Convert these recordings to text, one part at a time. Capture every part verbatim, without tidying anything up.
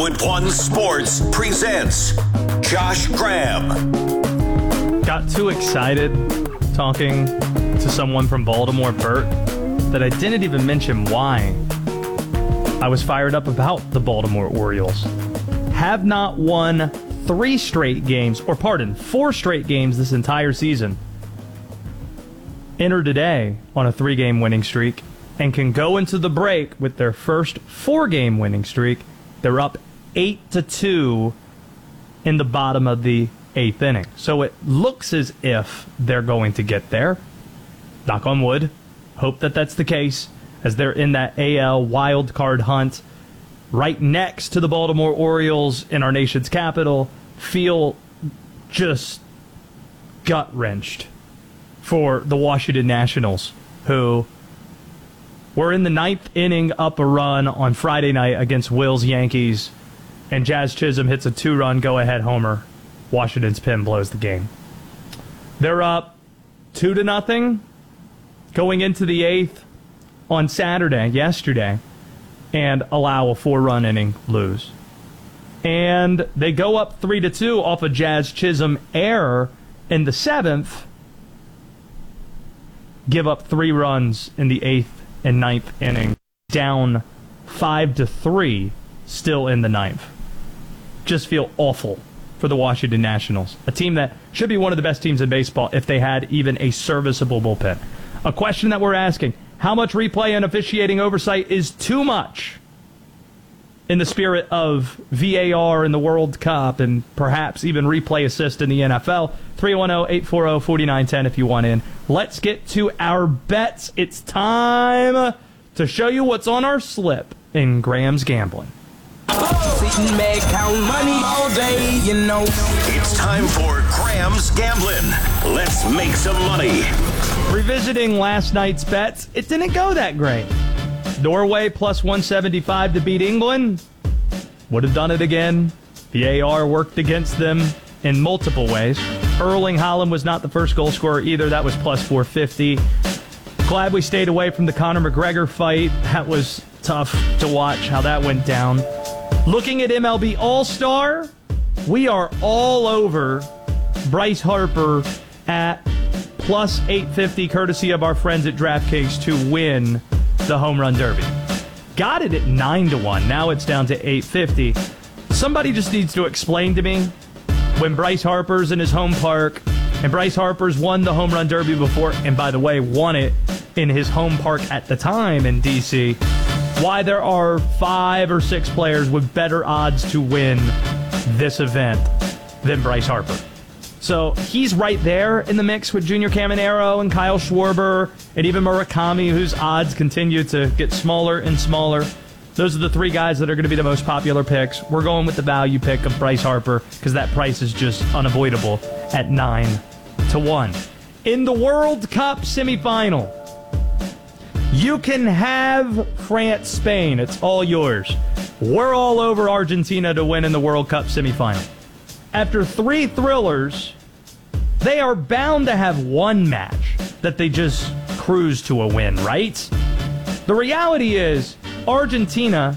Hollywood One Sports presents Josh Graham. Got too excited talking to someone from Baltimore, Bert, that I didn't even mention why I was fired up about the Baltimore Orioles. Have not won three straight games, or pardon, four straight games this entire season. Enter today on a three-game winning streak and can go into the break with their first four-game winning streak. They're up eight to two in the bottom of the eighth inning. So it looks as if they're going to get there. Knock on wood. Hope that that's the case, as they're in that A L wild card hunt right next to the Baltimore Orioles in our nation's capital. Feel just gut-wrenched for the Washington Nationals, who were in the ninth inning up a run on Friday night against Will's Yankees, and Jazz Chisholm hits a two-run go-ahead homer. Washington's pen blows the game. They're up two to nothing going into the eighth on Saturday, yesterday, and allow a four-run inning, lose. And they go up three to two off a Jazz Chisholm error in the seventh, give up three runs in the eighth and ninth inning, down five to three, still in the ninth. Just feel awful for the Washington Nationals, a team that should be one of the best teams in baseball if they had even a serviceable bullpen. A question that we're asking: how much replay and officiating oversight is too much in the spirit of V A R in the World Cup and perhaps even replay assist in the N F L? three one zero, eight four zero, four nine one zero if you want in. Let's get to our bets. It's time to show you what's on our slip in Graham's Gambling. Sitting back, count money all day, you know. It's time for Graham's Gambling. Let's make some money. Revisiting last night's bets, it didn't go that great. Norway plus one seventy-five to beat England. Would have done it again. The A R worked against them in multiple ways. Erling Haaland was not the first goal scorer either. That was plus four fifty. Glad we stayed away from the Conor McGregor fight. That was tough to watch how that went down. Looking at M L B All-Star, we are all over Bryce Harper at plus eight fifty, courtesy of our friends at DraftKings, to win the Home Run Derby. Got it at nine to one. Now it's down to eight fifty. Somebody just needs to explain to me, when Bryce Harper's in his home park, and Bryce Harper's won the Home Run Derby before, and by the way, won it in his home park at the time in D C, why there are five or six players with better odds to win this event than Bryce Harper. So he's right there in the mix with Junior Caminero and Kyle Schwarber and even Murakami, whose odds continue to get smaller and smaller. Those are the three guys that are going to be the most popular picks. We're going with the value pick of Bryce Harper because that price is just unavoidable at nine to one. In the World Cup semifinal, you can have France-Spain. It's all yours. We're all over Argentina to win in the World Cup semifinal. After three thrillers, they are bound to have one match that they just cruise to a win, right? The reality is, Argentina,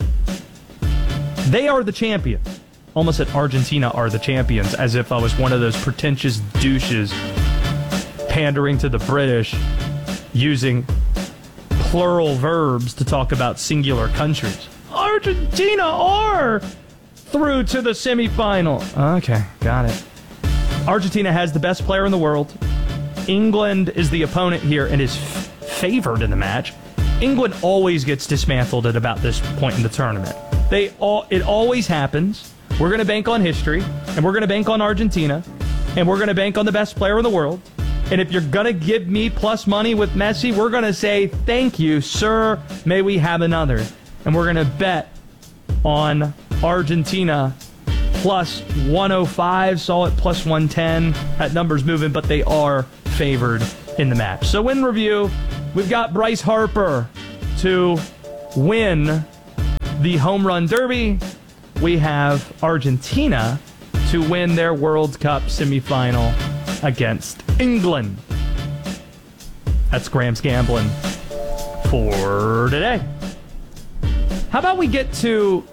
they are the champions. Almost said Argentina are the champions, as if I was one of those pretentious douches pandering to the British, using plural verbs to talk about singular countries. Argentina are through to the semifinal. Okay, got it. Argentina has the best player in the world. England is the opponent here and is f- favored in the match. England always gets dismantled at about this point in the tournament. They all, it always happens. We're going to bank on history, and we're going to bank on Argentina, and we're going to bank on the best player in the world. And if you're going to give me plus money with Messi, we're going to say, thank you, sir. May we have another. And we're going to bet on Argentina plus one oh five. Saw it plus one ten. That number's moving, but they are favored in the match. So in review, we've got Bryce Harper to win the Home Run Derby. We have Argentina to win their World Cup semifinal against England. That's Graham's Gambling for today. How about we get to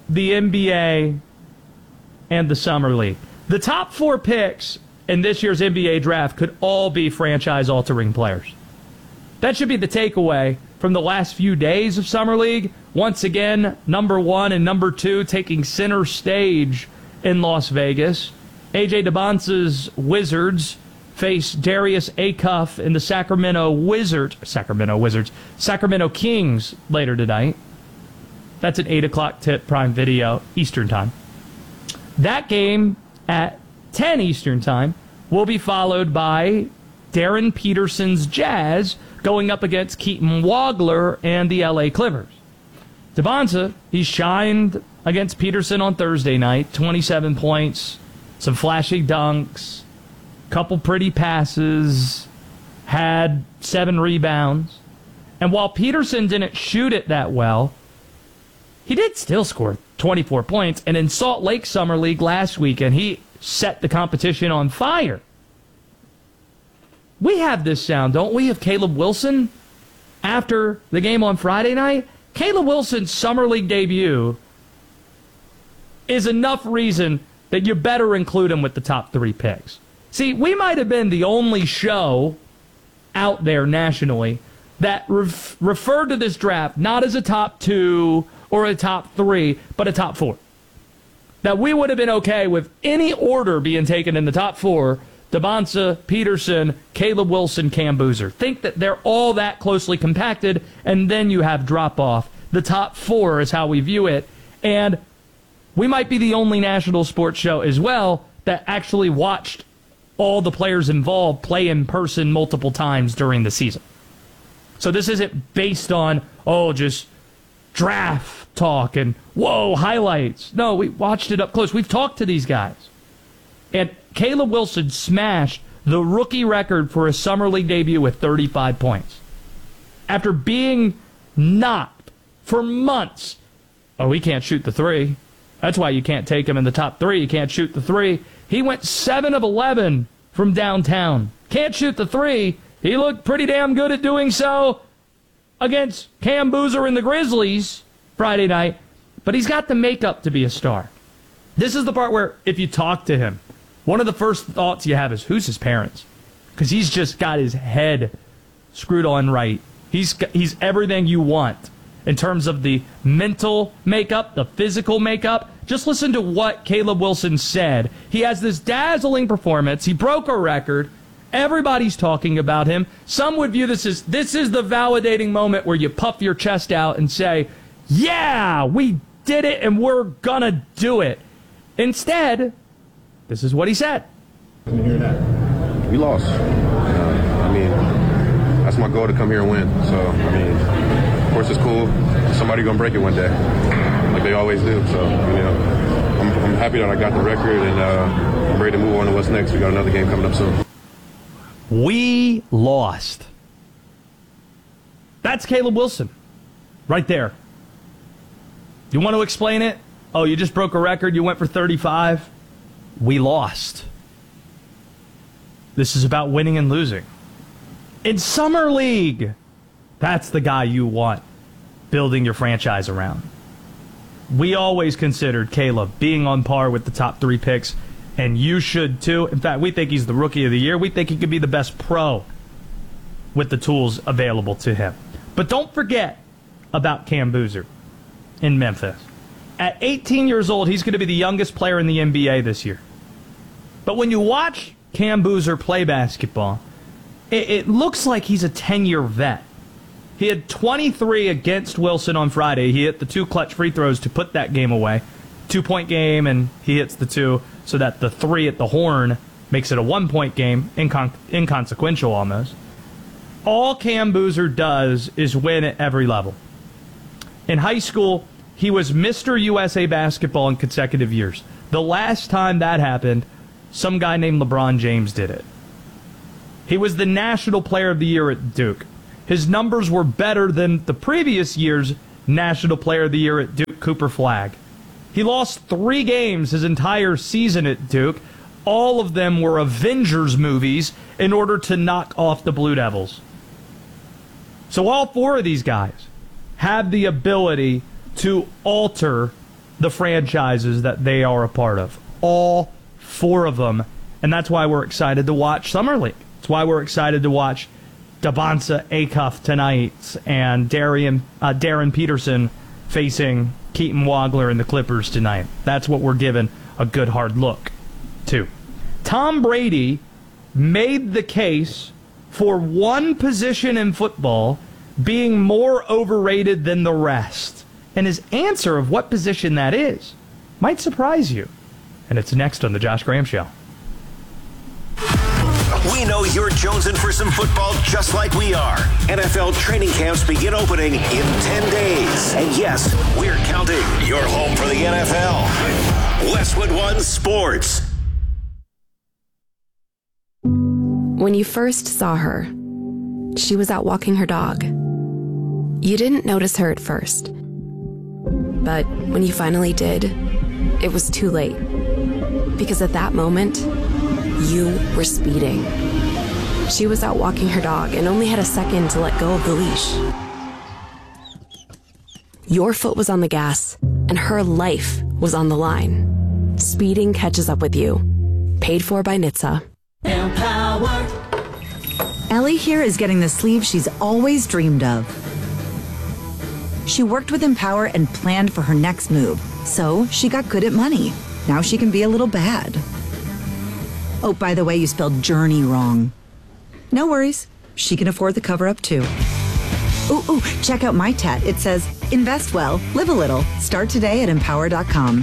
the N B A and the Summer League. The top four picks in this year's N B A draft could all be franchise-altering players. That should be the takeaway from the last few days of Summer League. Once again, number one and number two taking center stage in Las Vegas. A J Debonce's Wizards face Darius Acuff in the Sacramento Wizards, Sacramento Wizards, Sacramento Kings later tonight. That's an eight o'clock tip, Prime Video, Eastern Time. That game at ten Eastern Time will be followed by Darren Peterson's Jazz going up against Keaton Wagler and the L A Clippers. Debonce, he shined against Peterson on Thursday night, twenty-seven points, some flashy dunks, couple pretty passes, had seven rebounds. And while Peterson didn't shoot it that well, he did still score twenty-four points. And in Salt Lake Summer League last weekend, he set the competition on fire. We have this sound, don't we, of Caleb Wilson after the game on Friday night? Caleb Wilson's Summer League debut is enough reason that you better include him with the top three picks. See, we might have been the only show out there nationally that ref- referred to this draft not as a top two or a top three, but a top four. That we would have been okay with any order being taken in the top four: Debonce, Peterson, Caleb Wilson, Cam Boozer. Think that they're all that closely compacted, and then you have drop-off. The top four is how we view it, and we might be the only national sports show as well that actually watched all the players involved play in person multiple times during the season. So this isn't based on, oh, just draft talk and, whoa, highlights. No, we watched it up close. We've talked to these guys. And Caleb Wilson smashed the rookie record for a Summer League debut with thirty-five points. After being knocked for months, oh, he can't shoot the three. That's why you can't take him in the top three. You can't shoot the three. He went seven of eleven from downtown. Can't shoot the three. He looked pretty damn good at doing so against Cam Boozer and the Grizzlies Friday night. But he's got the makeup to be a star. This is the part where if you talk to him, one of the first thoughts you have is, who's his parents? Because he's just got his head screwed on right. He's he's everything you want in terms of the mental makeup, the physical makeup. Just listen to what Caleb Wilson said. He has this dazzling performance. He broke a record. Everybody's talking about him. Some would view this as, this is the validating moment where you puff your chest out and say, yeah, we did it and we're gonna do it. Instead, this is what he said. We lost. Uh, I mean, that's my goal, to come here and win. So, I mean, of course it's cool. Somebody gonna break it one day, like they always do. So, you know, I'm, I'm happy that I got the record, and uh, I'm ready to move on to what's next. We got another game coming up soon. We lost. That's Caleb Wilson, right there. You want to explain it? Oh, you just broke a record. You went for thirty-five. We lost. This is about winning and losing. In Summer League, that's the guy you want building your franchise around. We always considered Caleb being on par with the top three picks, and you should too. In fact, we think he's the rookie of the year. We think he could be the best pro with the tools available to him. But don't forget about Cam Boozer in Memphis. At eighteen years old, he's going to be the youngest player in the N B A this year. But when you watch Cam Boozer play basketball, it, it looks like he's a ten-year vet. He had twenty-three against Wilson on Friday. He hit the two clutch free throws to put that game away. Two-point game, and he hits the two, so that the three at the horn makes it a one-point game, incon- inconsequential almost. All Cam Boozer does is win at every level. In high school, he was Mister U S A basketball in consecutive years. The last time that happened, some guy named LeBron James did it. He was the National Player of the Year at Duke. His numbers were better than the previous year's National Player of the Year at Duke, Cooper Flagg. He lost three games his entire season at Duke. All of them were Avengers movies in order to knock off the Blue Devils. So all four of these guys have the ability to alter the franchises that they are a part of. All four of them. And that's why we're excited to watch Summer League. It's why we're excited to watch Davonsa Acuff tonight and Darian, uh, Darren Peterson facing Keaton Wagler and the Clippers tonight. That's what we're given a good hard look to. Tom Brady made the case for one position in football being more overrated than the rest. And his answer of what position that is might surprise you. And it's next on The Josh Graham Show. We know you're jonesing for some football just like we are. N F L training camps begin opening in ten days. And yes, we're counting. Your home for the N F L. Westwood One Sports. When you first saw her, she was out walking her dog. You didn't notice her at first. But when you finally did, it was too late. Because at that moment, you were speeding. She was out walking her dog and only had a second to let go of the leash. Your foot was on the gas, and her life was on the line. Speeding catches up with you. Paid for by N H T S A. Empower. Ellie here is getting the sleeve she's always dreamed of. She worked with Empower and planned for her next move, so she got good at money. Now she can be a little bad. Oh, by the way, you spelled journey wrong. No worries. She can afford the cover-up, too. Ooh, ooh, check out my tat. It says, invest well, live a little. Start today at empower dot com.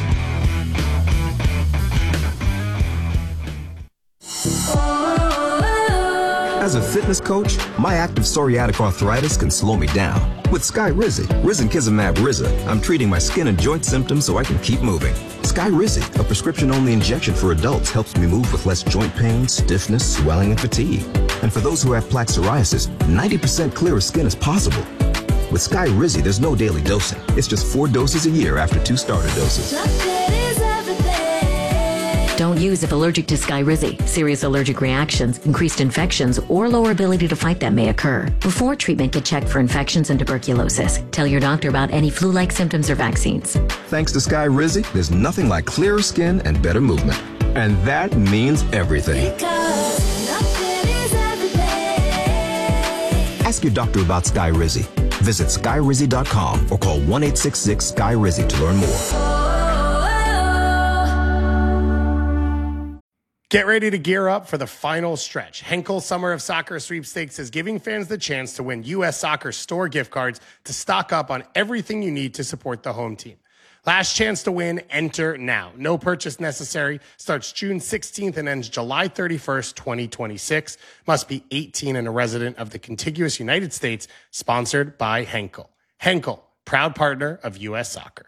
As a fitness coach, my active psoriatic arthritis can slow me down. With Skyrizi, Risankizumab Riza, I'm treating my skin and joint symptoms so I can keep moving. Skyrizi, a prescription-only injection for adults, helps me move with less joint pain, stiffness, swelling, and fatigue. And for those who have plaque psoriasis, ninety percent clearer skin is possible. With Skyrizi, there's no daily dosing. It's just four doses a year after two starter doses. Don't use if allergic to Skyrizi. Serious allergic reactions, increased infections, or lower ability to fight them may occur. Before treatment, get checked for infections and tuberculosis. Tell your doctor about any flu-like symptoms or vaccines. Thanks to Skyrizi, there's nothing like clearer skin and better movement. And that means everything. Ask your doctor about Skyrizi. Visit Skyrizi dot com or call one eight six six S K Y R I Z I to learn more. Get ready to gear up for the final stretch. Henkel Summer of Soccer Sweepstakes is giving fans the chance to win U S Soccer store gift cards to stock up on everything you need to support the home team. Last chance to win, enter now. No purchase necessary. Starts June sixteenth and ends July thirty-first, twenty twenty-six. Must be eighteen and a resident of the contiguous United States. Sponsored by Henkel. Henkel, proud partner of U S Soccer.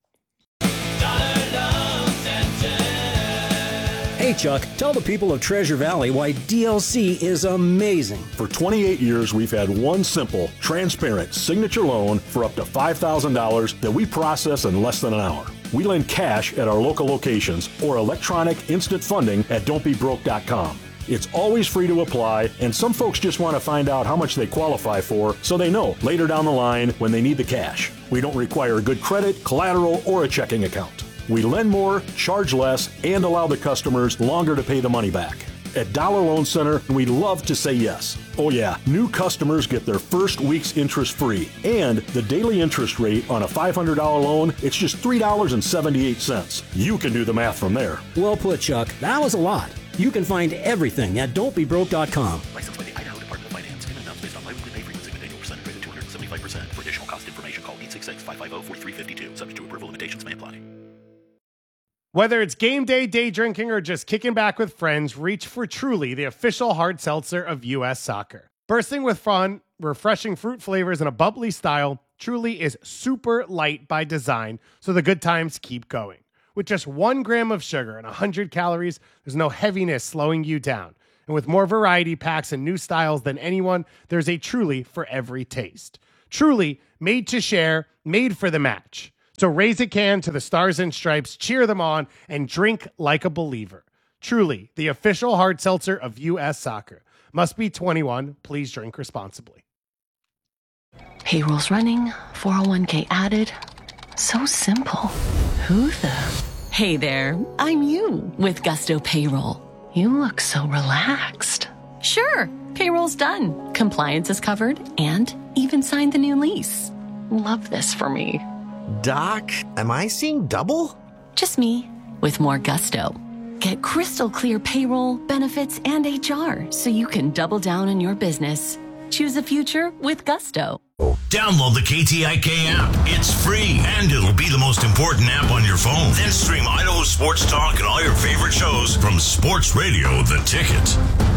Hey, Chuck, tell the people of Treasure Valley why D L C is amazing. For twenty-eight years, we've had one simple, transparent signature loan for up to five thousand dollars that we process in less than an hour. We lend cash at our local locations or electronic instant funding at don't be broke dot com. It's always free to apply, and some folks just want to find out how much they qualify for so they know later down the line when they need the cash. We don't require good credit, collateral, or a checking account. We lend more, charge less, and allow the customers longer to pay the money back. At Dollar Loan Center, we love to say yes. Oh yeah, new customers get their first week's interest free. And the daily interest rate on a five hundred dollars loan, it's just three dollars and seventy-eight cents. You can do the math from there. Well put, Chuck. That was a lot. You can find everything at don't be broke dot com. Licensed by the Idaho Department of Finance. Given amounts based on biweekly pay frequency with annual percent rate of two hundred seventy-five percent. For additional cost information, call eight six six, five five zero, four three five two. Subject to approval, limitations may apply. Whether it's game day, day drinking, or just kicking back with friends, reach for Truly, the official hard seltzer of U S Soccer. Bursting with fun, refreshing fruit flavors, and a bubbly style, Truly is super light by design, so the good times keep going. With just one gram of sugar and one hundred calories, there's no heaviness slowing you down. And with more variety packs and new styles than anyone, there's a Truly for every taste. Truly, made to share, made for the match. So raise a can to the Stars and Stripes, cheer them on, and drink like a believer. Truly, the official hard seltzer of U S Soccer. Must be twenty-one. Please drink responsibly. Payroll's running, four oh one k added. So simple. Who the? Hey there, I'm you with Gusto Payroll. You look so relaxed. Sure, payroll's done. Compliance is covered and even signed the new lease. Love this for me. Doc, am I seeing double? Just me with more gusto. Get crystal clear payroll, benefits, and H R so you can double down on your business. Choose a future with Gusto. Download the K T I K app. It's free, and it'll be the most important app on your phone. Then stream Idaho Sports Talk and all your favorite shows from Sports Radio The Ticket.